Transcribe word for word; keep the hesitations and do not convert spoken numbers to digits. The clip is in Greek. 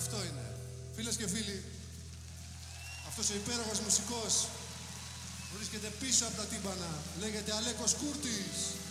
Αυτό είναι. Φίλες και φίλοι, αυτός ο υπέροχος μουσικός βρίσκεται πίσω από τα τύμπανα. Λέγεται Αλέκος Κούρτης.